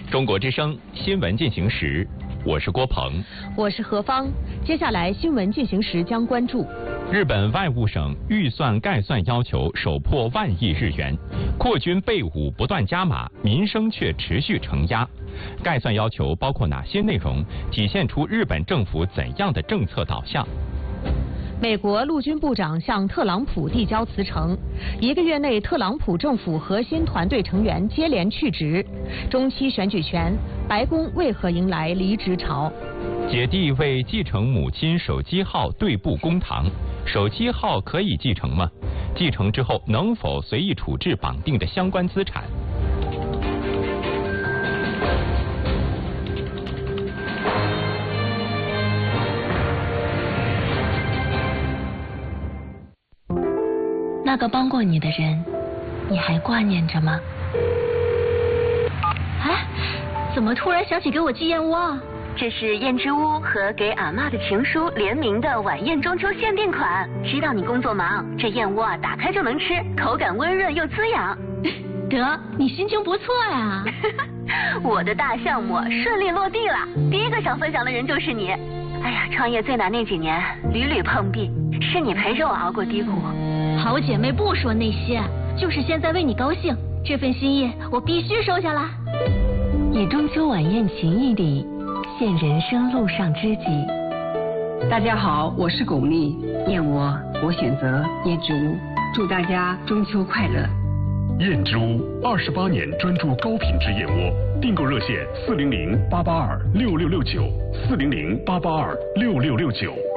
中国之声新闻进行时，我是郭鹏， 我是何芳。接下来新闻进行时将关注： 日本外务省预算概算要求首破1万亿日元，扩军备武不断加码，民生却持续承压。概算要求包括哪些内容？体现出日本政府怎样的政策导向？ 美国陆军部长向特朗普递交辞呈，1个月内特朗普政府核心团队成员接连去职。中期选举前，白宫为何迎来离职潮？ 姐弟为继承母亲手机号对簿公堂，手机号可以继承吗？继承之后能否随意处置绑定的相关资产？ 那个帮过你的人，你还挂念着吗？哎，怎么突然想起给我寄燕窝啊？ 这是燕之屋和给阿嬷的情书联名的晚宴中秋限定款。知道你工作忙，这燕窝啊打开就能吃，口感温润又滋养。 得，你心情不错呀。 我的大项目顺利落地了，第一个想分享的人就是你。哎呀，创业最难那几年，屡屡碰壁，是你陪着我熬过低谷。 好姐妹不说那些，就是现在为你高兴，这份心意我必须收下啦。 以中秋晚宴情谊礼，献人生路上知己。 大家好，我是巩俐，燕窝我选择燕之屋，祝大家中秋快乐。 燕之屋28年专注高品质燕窝，订购热线400-882-6669，400-882-6669。